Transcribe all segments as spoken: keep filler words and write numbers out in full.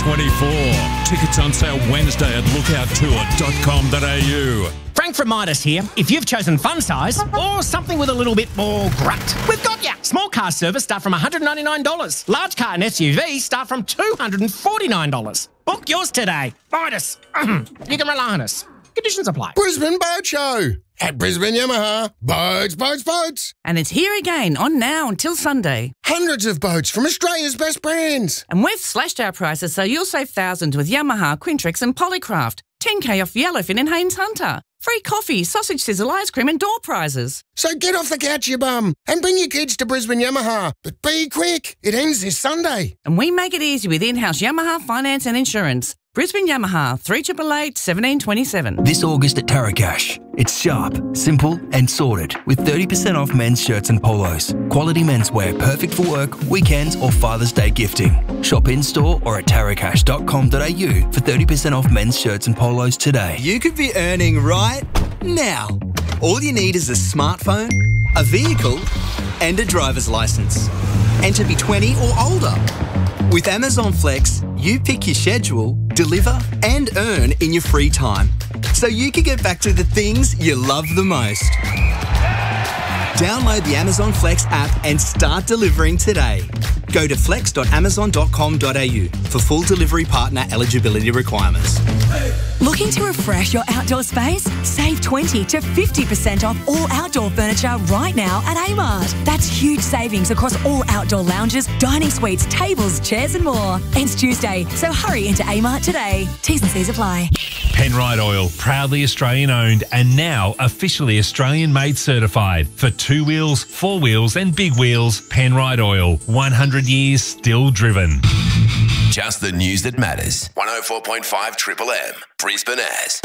twenty-four. Tickets on sale Wednesday at lookout tour dot com dot a u. Frank from Midas here. If you've chosen fun size or something with a little bit more grunt, we've got ya. Small car service start from one hundred ninety-nine dollars. Large car and S U V start from two hundred forty-nine dollars. Book yours today. Midas. You can rely on us. Conditions apply. Brisbane Boat Show at Brisbane Yamaha. Boats, boats, boats. And it's here again on now until Sunday. Hundreds of boats from Australia's best brands. And we've slashed our prices so you'll save thousands with Yamaha, Quintrex and Polycraft. ten K off Yellowfin and Haynes Hunter. Free coffee, sausage sizzle, ice cream and door prizes. So get off the couch, you bum, and bring your kids to Brisbane Yamaha. But be quick, it ends this Sunday. And we make it easy with in-house Yamaha finance and insurance. Brisbane Yamaha, three eight eight eight, one seven two seven. This August at Tarakash, it's sharp, simple and sorted with thirty percent off men's shirts and polos. Quality menswear perfect for work, weekends or Father's Day gifting. Shop in-store or at tarakash dot com dot a u for thirty percent off men's shirts and polos today. You could be earning right now. All you need is a smartphone, a vehicle and a driver's license. And to be twenty or older. With Amazon Flex, you pick your schedule, deliver and earn in your free time. So you can get back to the things you love the most. Download the Amazon Flex app and start delivering today. Go to flex dot amazon dot com dot a u for full delivery partner eligibility requirements. Looking to refresh your outdoor space? Save twenty to fifty percent off all outdoor furniture right now at Amart. That's huge savings across all outdoor lounges, dining suites, tables, chairs and more. Ends Tuesday, so hurry into Amart today. T's and C's apply. Penrite Oil, proudly Australian owned and now officially Australian made certified for two wheels, four wheels and big wheels. Penrite Oil, one hundred years still driven. Just the news that matters. one oh four point five Triple M, Brisbane as.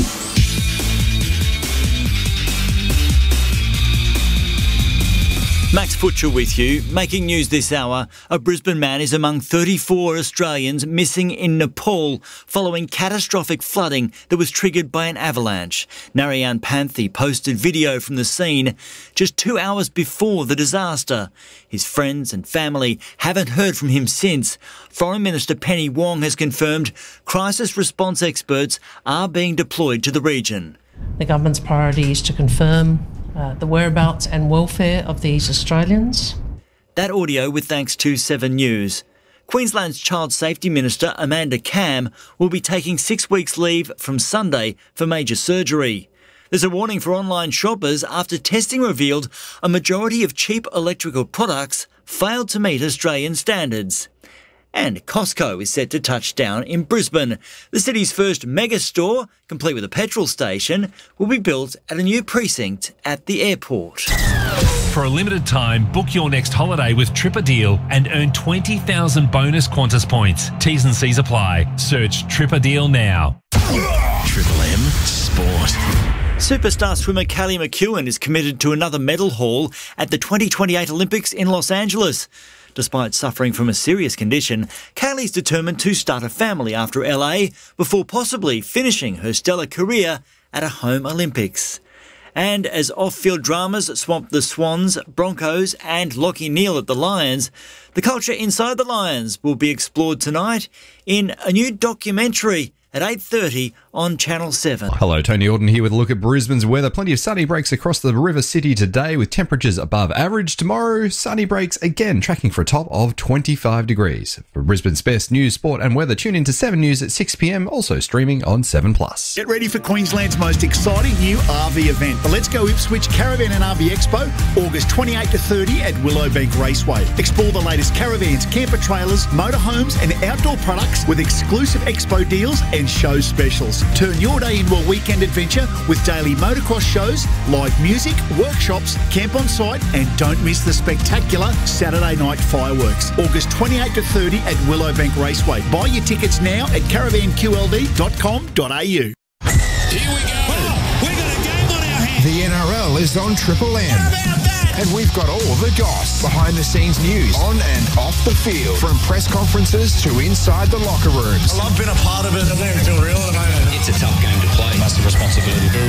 Max Butcher with you. Making news this hour, a Brisbane man is among thirty-four Australians missing in Nepal following catastrophic flooding that was triggered by an avalanche. Narayan Panthi posted video from the scene just two hours before the disaster. His friends and family haven't heard from him since. Foreign Minister Penny Wong has confirmed crisis response experts are being deployed to the region. The government's priority is to confirm Uh, the whereabouts and welfare of these Australians. That audio with thanks to Seven News. Queensland's Child Safety Minister Amanda Cam will be taking six weeks leave from Sunday for major surgery. There's a warning for online shoppers after testing revealed a majority of cheap electrical products failed to meet Australian standards. And Costco is set to touch down in Brisbane. The city's first mega store, complete with a petrol station, will be built at a new precinct at the airport. For a limited time, book your next holiday with Trip a Deal and earn twenty thousand bonus Qantas points. T's and C's apply. Search Trip a Deal now. Triple M Sport. Superstar swimmer Callie McEwen is committed to another medal haul at the twenty twenty-eight Olympics in Los Angeles. Despite suffering from a serious condition, Kaylee's determined to start a family after L A before possibly finishing her stellar career at a home Olympics. And as off-field dramas swamp the Swans, Broncos and Lachie Neale at the Lions, the culture inside the Lions will be explored tonight in a new documentary at eight thirty on Channel seven. Hello, Tony Auden here with a look at Brisbane's weather. Plenty of sunny breaks across the river city today with temperatures above average. Tomorrow, sunny breaks again, tracking for a top of twenty-five degrees. For Brisbane's best news, sport and weather, tune in to seven News at six p m, also streaming on seven plus. Get ready for Queensland's most exciting new R V event, the Let's Go Ipswich Caravan and R V Expo, August twenty-eighth to thirtieth at Willowbank Raceway. Explore the latest caravans, camper trailers, motorhomes and outdoor products with exclusive expo deals and show specials. Turn your day into a weekend adventure with daily motocross shows, live music, workshops, camp on site and don't miss the spectacular Saturday night fireworks. August twenty-eighth to thirtieth at Willowbank Raceway. Buy your tickets now at caravan q l d dot com dot a u. Here we go. We've got a game on our hands. The N R L is on Triple M. How about that? And we've got all the goss, behind the scenes news, on and off the field, from press conferences to inside the locker rooms. I love being a part of it. I don't feel real at the moment. It's a tough game to play. Massive responsibility.